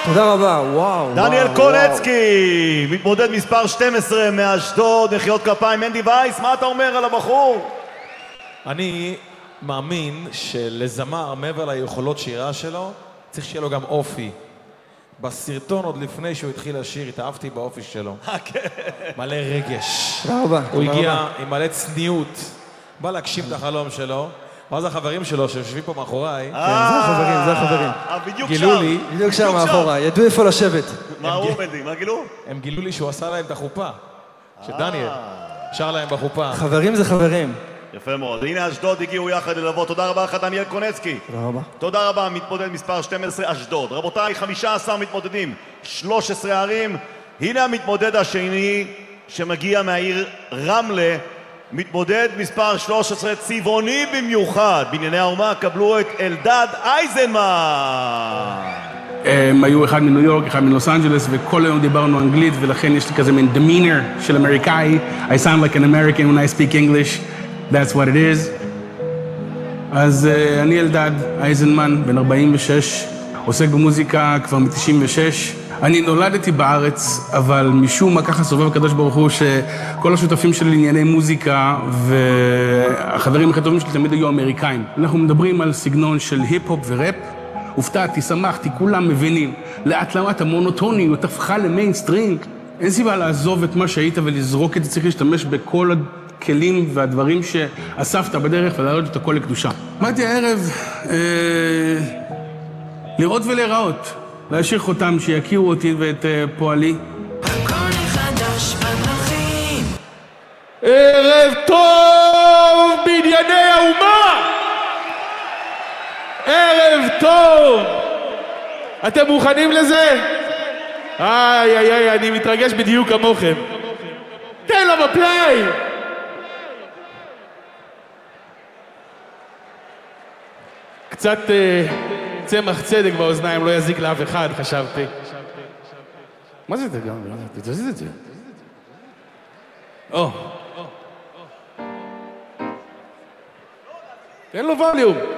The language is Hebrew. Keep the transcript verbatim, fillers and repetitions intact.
תודה רבה, וואו. דניאל קונצקי, מתמודד מספר שתים עשרה מאשדוד, מחיאות כפיים. מנדי וייס, מה אתה אומר על הבחור? אני מאמין שלזמר, מעבר ליכולות שירה שלו, צריך שיהיה לו גם אופי. בסרטון עוד לפני שהוא התחיל לשיר, התאהבתי באופי שלו. מלא רגש. תודה רבה. הוא הגיע עם מלא צניעות, בא להגשים את החלום שלו, ואז החברים שלו שיושבים פה מאחוריי, כן, זה החברים, זה החברים. בדיוק גילו שם. לי, בדיוק שם מאחורי, ידעו איפה לשבת. מה הוא מנדי? מה גילו? הם גילו לי שהוא עשה להם את החופה, שדניאל שר להם בחופה. חברים זה חברים. יפה מאוד. הנה אשדוד הגיעו יחד ללוות. תודה רבה לך דניאל קונצקי. תודה רבה. תודה רבה, מתמודד מספר שתים עשרה אשדוד. רבותיי, חמישה עשר מתמודדים, שלוש עשרה ערים. הנה המתמודד השני שמגיע מהעיר רמלה, מתמודד מספר שלוש עשרה, צבעוני במיוחד. בענייני האומה קבלו את אלדד אייזנמן. הם היו אחד מניו יורק, אחד מלוס אנג'לס, וכל היום דיברנו אנגלית, ולכן יש לי כזה מין demeanor של אמריקאי. I sound like an American when I speak English. That's what it is. אז uh, אני אלדד אייזנמן, בן ארבעים ושש, עוסק במוזיקה כבר מ-תשעים ושש. אני נולדתי בארץ, אבל משום מה ככה סובב הקדוש ברוך הוא שכל השותפים שלי לענייני מוזיקה והחברים הכי טובים שלי תמיד היו אמריקאים. אנחנו מדברים על סגנון של היפ-הופ וראפ. הופתעתי, שמחתי, כולם מבינים. לאט לאט המונוטוניות הפכה למיינסטרים. אין סיבה לעזוב את מה שהיית ולזרוק את זה, צריך להשתמש בכל הכלים והדברים שאספת בדרך ולהעלות את הכל לקדושה. באתי הערב אה, לראות ולהיראות. להשאיר חותם שיכירו אותי ואת uh, פועלי. ערב טוב בענייני האומה! ערב טוב! אתם מוכנים לזה? איי איי איי, אני מתרגש בדיוק כמוכם. תן לו בפליי! קצת... Uh... צמח צדק באוזניים לא יזיק לאף אחד, חשבתי. מה זה זה גם? תזיז את זה. או. תן לו ווליום.